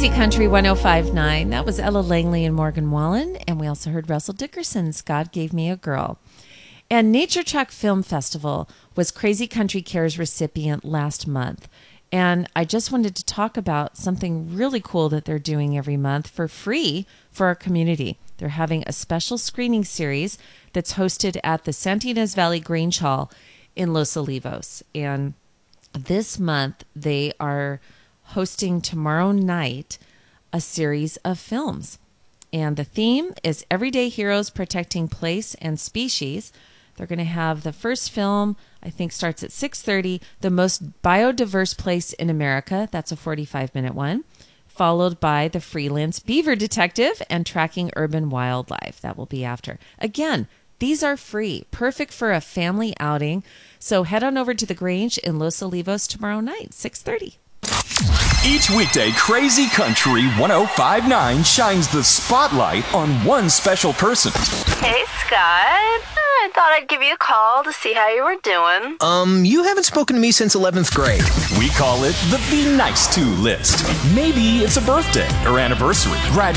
Crazy Country 105.9. That was Ella Langley and Morgan Wallen. And we also heard Russell Dickerson's God Gave Me a Girl. And Nature Track Film Festival was Crazy Country Cares recipient last month. And I just wanted to talk about something really cool that they're doing every month for free for our community. They're having a special screening series that's hosted at the Santa Ynez Valley Grange Hall in Los Olivos. And this month, they are hosting tomorrow night a series of films. And the theme is Everyday Heroes Protecting Place and Species. They're going to have the first film, I think starts at 6:30, The Most Biodiverse Place in America. That's a 45-minute one. Followed by The Freelance Beaver Detective and Tracking Urban Wildlife. That will be after. Again, these are free, perfect for a family outing. So head on over to the Grange in Los Olivos tomorrow night, 6:30. Each weekday, Crazy Country 105.9 shines the spotlight on one special person. Hey, Scott. I thought I'd give you a call to see how you were doing. You haven't spoken to me since 11th grade. We call it the Be Nice To list. Maybe it's a birthday or anniversary, graduation,